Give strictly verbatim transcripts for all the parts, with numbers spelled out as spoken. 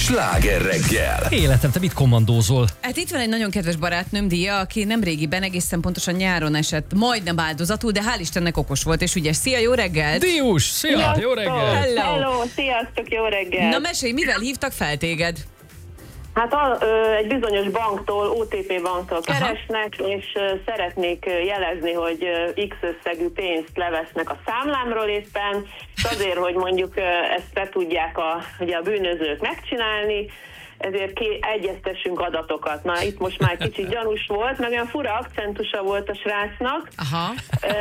Sláger reggel. Életem, te mit kommandózol? Hát itt van egy nagyon kedves barátnőm, Dia, aki nemrégiben egészen pontosan nyáron esett, majdnem áldozatul, de hál' Istennek okos volt és ügyes. Szia, jó reggelt! Dius, szia, Sziasztok! jó reggel! Hello. Hello, sziasztok, jó reggel! Na mesélj, mivel hívtak fel téged? Hát a, ö, egy bizonyos banktól, o té pé banktól Aha. keresnek, és ö, szeretnék ö, jelezni, hogy ö, X összegű pénzt levesznek a számlámról éppen, és azért, hogy mondjuk ö, ezt be tudják a, ugye a bűnözők megcsinálni, ezért ki, egyeztessünk adatokat. Na, itt most már kicsit gyanús volt, meg olyan fura akcentusa volt a srácnak. Aha. Ö,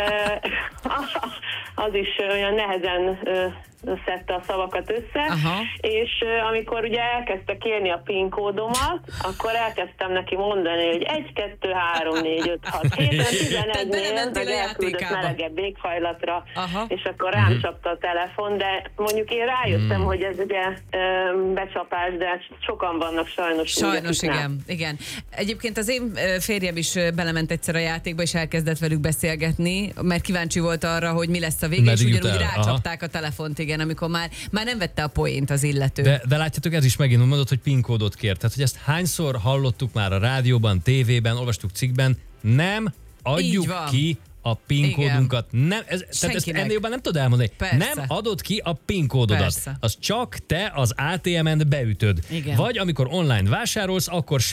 az is olyan nehezen ö, szedte a szavakat össze, Aha. és uh, amikor ugye elkezdte kérni a PIN kódomat, akkor elkezdtem neki mondani, hogy egy, kettő, három, négy, öt, hat, hét, tizenegynél meg elküldött melegebb éghajlatra, Aha. és akkor rám uh-huh. csapta a telefon, de mondjuk én rájöttem, hmm. hogy ez ugye um, becsapás, de sokan vannak sajnos. Sajnos, úgy, igen, nem. igen. Egyébként az én ö, férjem is ö, belement egyszer a játékba, és elkezdett velük beszélgetni, mert kíváncsi volt arra, hogy mi lesz a vége, Meddig és jut ugyanúgy el? rácsapták a telefont, igen, amikor már, már nem vette a poént az illető. De, de látjátok, ez is megint mondod, hogy PIN kódot kért. Tehát, hogy ezt hányszor hallottuk már a rádióban, tévében, olvastuk cikkben, nem adjuk ki a PIN Igen. kódunkat. Nem, ez, tehát ezt ennél jobban nem tudod elmondani. Persze. Nem adod ki a PIN kódodat. Persze. Az csak te az á té emen beütöd. Igen. Vagy amikor online vásárolsz, akkor